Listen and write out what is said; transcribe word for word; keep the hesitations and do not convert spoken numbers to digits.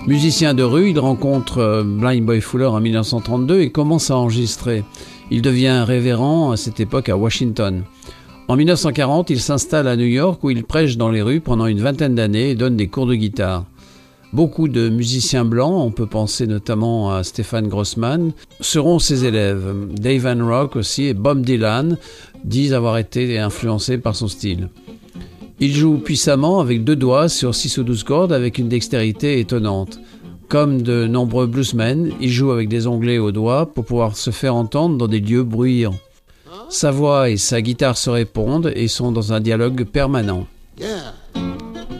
Musicien de rue, il rencontre Blind Boy Fuller en mille neuf cent trente-deux et commence à enregistrer. Il devient révérend à cette époque à Washington. En mille neuf cent quarante, il s'installe à New York où il prêche dans les rues pendant une vingtaine d'années et donne des cours de guitare. Beaucoup de musiciens blancs, on peut penser notamment à Stephen Grossman, seront ses élèves. Dave Van Rock aussi et Bob Dylan disent avoir été influencés par son style. Il joue puissamment avec deux doigts sur six ou douze cordes avec une dextérité étonnante. Comme de nombreux bluesmen, il joue avec des onglets aux doigts pour pouvoir se faire entendre dans des lieux bruyants. Sa voix et sa guitare se répondent et sont dans un dialogue permanent. Yeah.